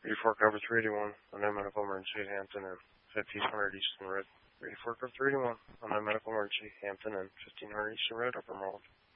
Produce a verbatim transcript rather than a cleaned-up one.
Ready for cover three eighty-one. Unknown medical emergency, Hampton Inn. fifteen hundred Eastern Road. Ready for cover three eighty-one. Unknown medical emergency, Hampton Inn. fifteen hundred Eastern Road, Upper Moreland.